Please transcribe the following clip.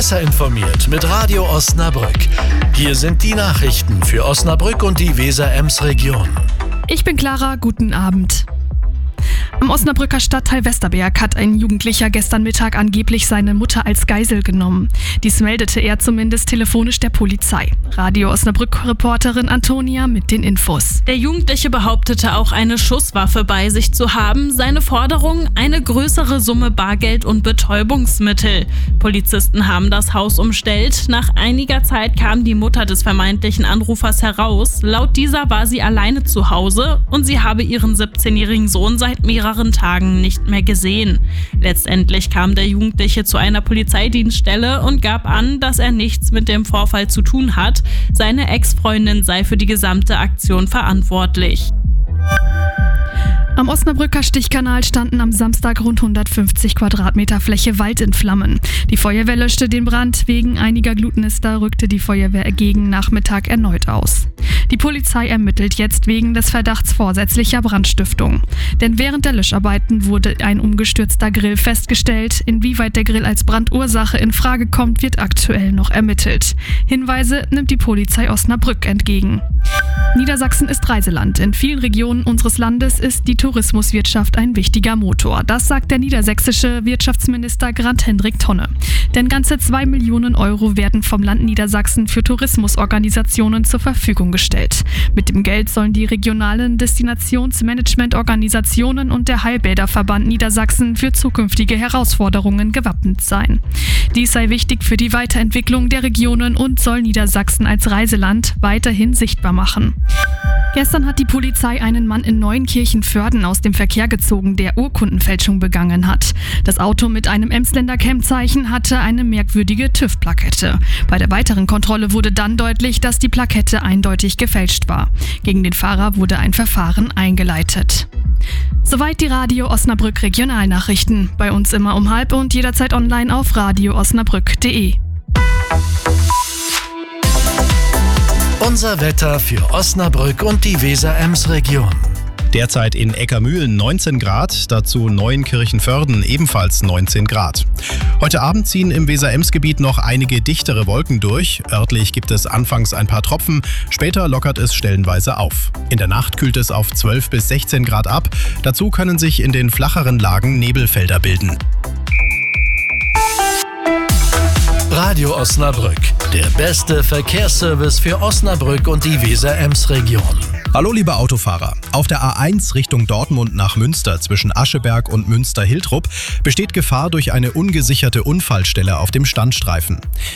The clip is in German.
Besser informiert mit Radio Osnabrück. Hier sind die Nachrichten für Osnabrück und die Weser-Ems-Region. Ich bin Clara, guten Abend. Am Osnabrücker Stadtteil Westerberg hat ein Jugendlicher gestern Mittag angeblich seine Mutter als Geisel genommen. Dies meldete er zumindest telefonisch der Polizei. Radio Osnabrück-Reporterin Antonia mit den Infos. Der Jugendliche behauptete auch eine Schusswaffe bei sich zu haben. Seine Forderung: eine größere Summe Bargeld und Betäubungsmittel. Polizisten haben das Haus umstellt. Nach einiger Zeit kam die Mutter des vermeintlichen Anrufers heraus. Laut dieser war sie alleine zu Hause und sie habe ihren 17-jährigen Sohn seit mehreren Tagen nicht mehr gesehen. Letztendlich kam der Jugendliche zu einer Polizeidienststelle und gab an, dass er nichts mit dem Vorfall zu tun hat. Seine Ex-Freundin sei für die gesamte Aktion verantwortlich. Am Osnabrücker Stichkanal standen am Samstag rund 150 Quadratmeter Fläche Wald in Flammen. Die Feuerwehr löschte den Brand. Wegen einiger Glutnester rückte die Feuerwehr gegen Nachmittag erneut aus. Die Polizei ermittelt jetzt wegen des Verdachts vorsätzlicher Brandstiftung. Denn während der Löscharbeiten wurde ein umgestürzter Grill festgestellt. Inwieweit der Grill als Brandursache in Frage kommt, wird aktuell noch ermittelt. Hinweise nimmt die Polizei Osnabrück entgegen. Niedersachsen ist Reiseland. In vielen Regionen unseres Landes ist die Tourismuswirtschaft ein wichtiger Motor. Das sagt der niedersächsische Wirtschaftsminister Grant-Hendrik Tonne. Denn ganze 2 Millionen Euro werden vom Land Niedersachsen für Tourismusorganisationen zur Verfügung gestellt. Mit dem Geld sollen die regionalen Destinationsmanagementorganisationen und der Heilbäderverband Niedersachsen für zukünftige Herausforderungen gewappnet sein. Dies sei wichtig für die Weiterentwicklung der Regionen und soll Niedersachsen als Reiseland weiterhin sichtbar machen. Gestern hat die Polizei einen Mann in Neuenkirchen-Vörden aus dem Verkehr gezogen, der Urkundenfälschung begangen hat. Das Auto mit einem Emsländer Kennzeichen hatte eine merkwürdige TÜV-Plakette. Bei der weiteren Kontrolle wurde dann deutlich, dass die Plakette eindeutig gefälscht war. Gegen den Fahrer wurde ein Verfahren eingeleitet. Soweit die Radio Osnabrück Regionalnachrichten. Bei uns immer um 12:30 und jederzeit online auf radioosnabrück.de. Unser Wetter für Osnabrück und die Weser-Ems-Region. Derzeit in Eckermühlen 19 Grad, dazu Neuenkirchen-Vörden ebenfalls 19 Grad. Heute Abend ziehen im Weser-Ems-Gebiet noch einige dichtere Wolken durch. Örtlich gibt es anfangs ein paar Tropfen, später lockert es stellenweise auf. In der Nacht kühlt es auf 12 bis 16 Grad ab. Dazu können sich in den flacheren Lagen Nebelfelder bilden. Radio Osnabrück, der beste Verkehrsservice für Osnabrück und die Weser-Ems-Region. Hallo liebe Autofahrer, auf der A1 Richtung Dortmund nach Münster zwischen Ascheberg und Münster-Hiltrup besteht Gefahr durch eine ungesicherte Unfallstelle auf dem Standstreifen.